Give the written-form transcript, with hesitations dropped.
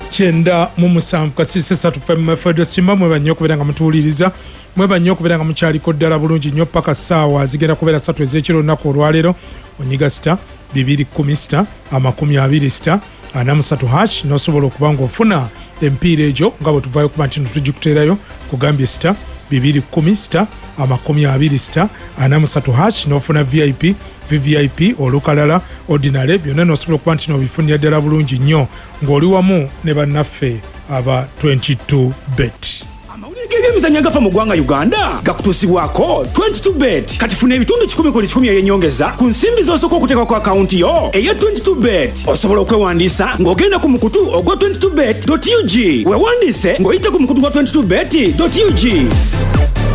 97 kasisi 3 FM Fedo Simba mwe nnyo kubeera nga mutuuliriza mwe nnyo kubeera nga mukyaliko ddala bulungi nnyo paka ssaawa zigenda kubeera 3 ez'ekiro lunaku olwaleero onyiga sita 210 sita 20 sita 43 hash n'osobola okuba ng'ofuna empiira egyo nga bwe tuvaayo kuba nti tugikuteerayo kugambye sita 210 sita 20 sita 43 hash n'ofuna VIP VVIP olukalala ordinary byonna n'osobola okuba nti n'obifunira ddala bulungi nnyo ng'oli wamu ne bannaffe aba 22 bet. Ebyemizannyo agafa mu ggwanga Uganda gakutuusibwako 22bet kati funa ebitundu 10 eby'ennyongeza ku nsimbi z'osooka okuteeka ku akawunti yo eya 22bet. Osobola okwewandiisa ng'ogenda ku mukutu ogwa 22bet.ug weewandiise ng'oyita ku mukutu gwa 22bet.ug.